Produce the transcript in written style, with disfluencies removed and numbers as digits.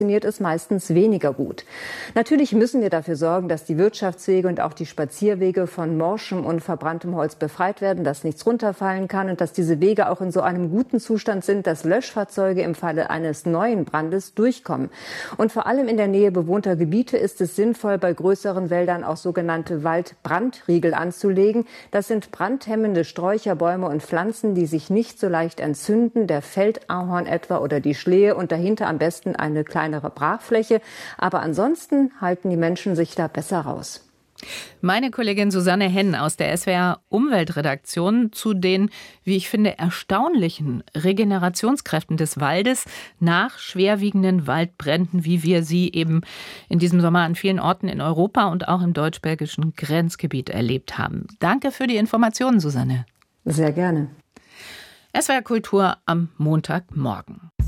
funktioniert es meistens weniger gut. Natürlich müssen wir dafür sorgen, dass die Wirtschaftswege und auch die Spazierwege von morschem und verbranntem Holz befreit werden, dass nichts runterfallen kann und dass diese Wege auch in so einem guten Zustand sind, dass Löschfahrzeuge im Falle eines neuen Brandes durchkommen. Und vor allem in der Nähe bewohnter Gebiete ist es sinnvoll, bei größeren Wäldern auch sogenannte Waldbrandriegel anzulegen. Das sind brandhemmende Sträucher, Bäume und Pflanzen, die sich nicht so leicht entzünden, der Feldahorn etwa oder die Schlehe und dahinter am besten eine kleinere Brachfläche. Aber ansonsten halten die Menschen sich da besser raus. Meine Kollegin Susanne Henn aus der SWR Umweltredaktion zu den, wie ich finde, erstaunlichen Regenerationskräften des Waldes nach schwerwiegenden Waldbränden, wie wir sie eben in diesem Sommer an vielen Orten in Europa und auch im deutsch-belgischen Grenzgebiet erlebt haben. Danke für die Informationen, Susanne. Sehr gerne. SWR Kultur am Montagmorgen.